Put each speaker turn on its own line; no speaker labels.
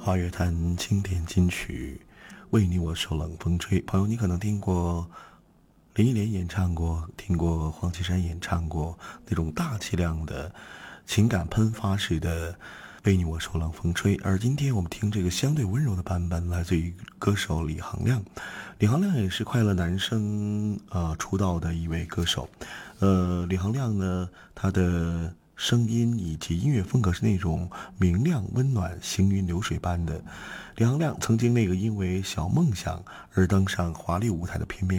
华乐坛经典金曲，为你我受冷风吹。朋友，你可能听过林忆莲演唱过，听过黄绮珊演唱过那种大气量的情感喷发式的为你我受冷风吹。而今天我们听这个相对温柔的版本，来自于歌手李行亮。李行亮也是快乐男声出道的一位歌手。李行亮呢，他的声音以及音乐风格是那种明亮温暖行云流水般的。李行亮曾经那个因为小梦想而登上华丽舞台的片面